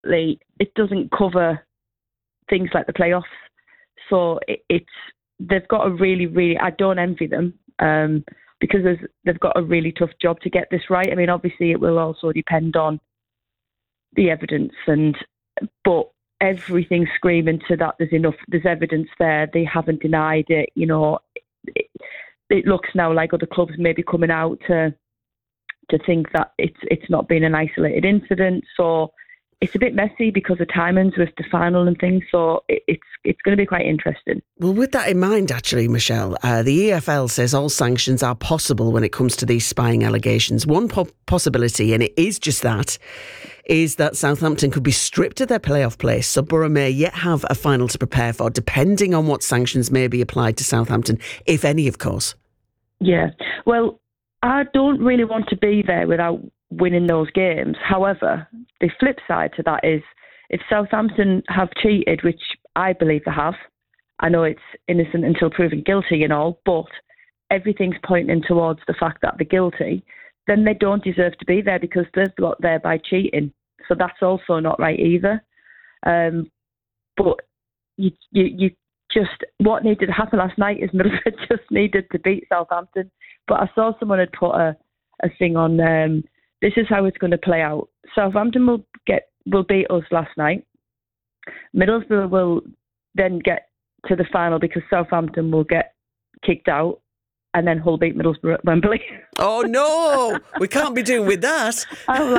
it doesn't cover things like the playoffs. So they've got a really, I don't envy them because they've got a really tough job to get this right. I mean, obviously it will also depend on the evidence, but everything's screaming to that there's evidence there. They haven't denied it. It looks now like other clubs may be coming out to think that it's not been an isolated incident. So it's a bit messy because of timings with the final and things. So it's going to be quite interesting. Well, with that in mind, actually, Michelle, the EFL says all sanctions are possible when it comes to these spying allegations. One possibility, and it is just that, is that Southampton could be stripped of their playoff place. So Borough may yet have a final to prepare for, depending on what sanctions may be applied to Southampton, if any, of course. Yeah. Well, I don't really want to be there without winning those games. However, the flip side to that is if Southampton have cheated, which I believe they have, I know it's innocent until proven guilty and all, but everything's pointing towards the fact that they're guilty, then they don't deserve to be there because they've got there by cheating. So that's also not right either. But you just, what needed to happen last night is Middlesbrough just needed to beat Southampton. But I saw someone had put a thing on, this is how it's going to play out. Southampton will beat us last night. Middlesbrough will then get to the final because Southampton will get kicked out, and then Hull beat Middlesbrough at Wembley. Oh no, we can't be doing with that. I'm